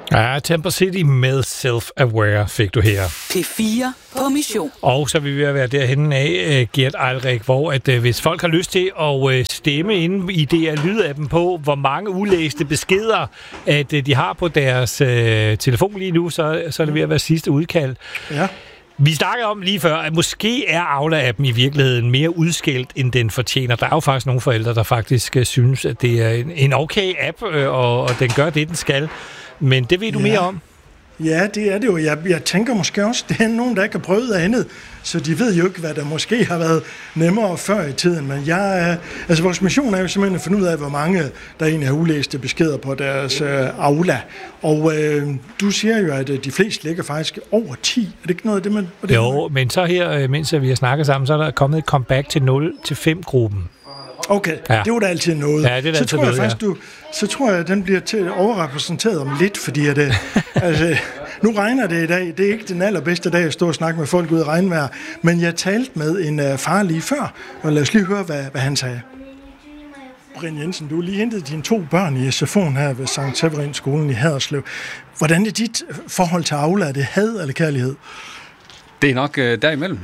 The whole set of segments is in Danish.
Ja, Temper City med Self-Aware fik du her. P4 på mission. Og så vil vi være derhenne af, Gert Eilrik, hvor at, hvis folk har lyst til at stemme inde i DR-lydappen på, hvor mange ulæste beskeder, at de har på deres telefon lige nu, så er det ved at være sidste udkald. Ja. Vi snakkede om lige før, at måske er Aula-appen i virkeligheden mere udskældt, end den fortjener. Der er jo faktisk nogle forældre, der faktisk synes, at det er en okay app, og den gør det, den skal. Men det ved du mere om? Ja, det er det jo. Jeg tænker måske også, det er nogen, der ikke har prøvet andet, så de ved jo ikke, hvad der måske har været nemmere før i tiden. Men vores mission er jo simpelthen at finde ud af, hvor mange der egentlig har ulæste beskeder på deres Aula. Og du siger jo, at de fleste ligger faktisk over 10. Er det ikke noget af det, man... Jo, men så her, mens vi har snakket sammen, så er der kommet et comeback til 0-5-gruppen. Okay, ja. Det var da altid noget. Ja, det er altid noget, Så tror jeg, at den bliver til overrepræsenteret om lidt, fordi at, nu regner det i dag. Det er ikke den allerbedste dag at stå og snakke med folk ud i regnvejr, men jeg talte med en far lige før, og lad os lige høre, hvad han sagde. Brian Jensen, du har lige hentet dine 2 børn i SFO'en her ved Sankt Severin skolen i Haderslev. Hvordan er dit forhold til Aula? Er det had eller kærlighed? Det er nok derimellem.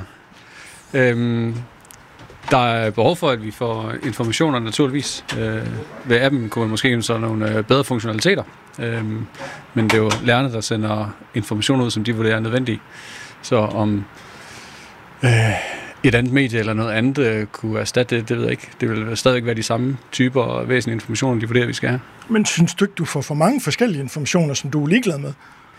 Der er behov for, at vi får informationer naturligvis. Ved appen kunne man måske ønske nogle bedre funktionaliteter. Men det er jo lærerne, der sender informationer ud, som de vurderer er nødvendige. Så om et andet medie eller noget andet kunne erstatte det ved jeg ikke. Det vil stadigvæk være de samme typer og væsentlige informationer, de vurderer, vi skal have. Men synes du ikke, du får for mange forskellige informationer, som du er ligeglad med?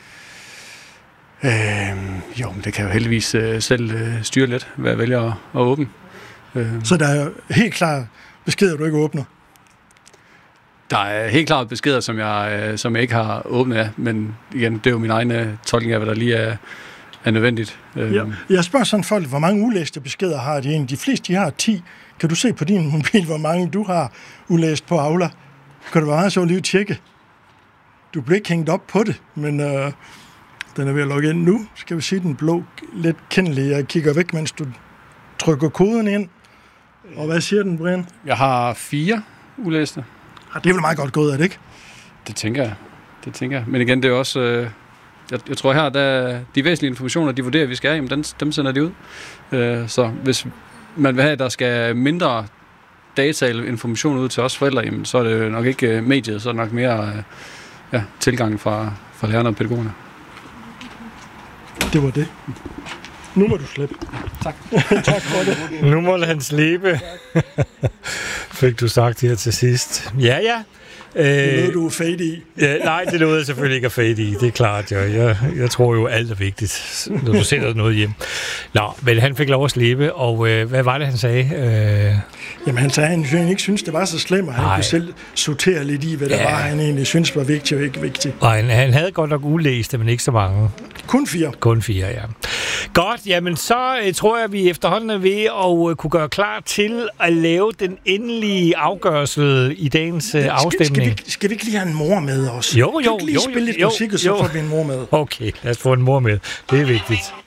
Jo, men det kan jo heldigvis selv styre lidt, hvad jeg vælger at åbne. Så der er helt klart beskeder, du ikke åbner? Der er helt klart beskeder, som jeg ikke har åbnet af, men igen, det er jo min egen tolkning af, hvad der lige er nødvendigt. Ja. Jeg spørger sådan folk, hvor mange ulæste beskeder har de egentlig? De fleste, de har 10. Kan du se på din mobil, hvor mange du har ulæst på Aula? Kan du bare så lige tjekke? Du bliver ikke hængt op på det, men den er ved at logge ind nu. Skal vi se den blå lidt kendelige. Jeg kigger væk, mens du trykker koden ind. Og hvad siger den, Brian? Jeg har 4 ulæste. Det er vel meget godt gået, er det ikke? Det tænker jeg. Men igen, det er også... Jeg tror her, der de væsentlige informationer, de vurderer, vi skal have, jamen dem sender de ud. Så hvis man vil have, at der skal mindre data eller information ud til os forældre, jamen, så er det nok ikke mediet, så er det nok mere tilgang fra lærerne og pædagogerne. Det var det. Nu må du slippe. Tak. Tak for det. Nu må han slippe. Fik du sagt her til sidst. Ja. Det er noget, du er fade i. Ja, nej, det nåede jeg selvfølgelig ikke at fade i. Det er klart, jeg tror jo, alt er vigtigt, når du sætter noget hjem. Nå, men han fik lov at slippe, og hvad var det, han sagde? Jamen, han sagde, at han ikke synes det var så slemt, og han kunne selv sortere lidt i, hvad der var, han egentlig synes var vigtigt og ikke vigtigt. Og han havde godt nok ulæste, men ikke så mange. Kun 4. Kun 4, ja. Godt, jamen så tror jeg, at vi efterhånden er ved at kunne gøre klar til at lave den endelige afgørelse i dagens afstemning. Skal vi ikke lige have en mor med os? Jo. Kan vi ikke lige spille lidt musik, og så får vi en mor med? Okay, lad os få en mor med. Det er vigtigt.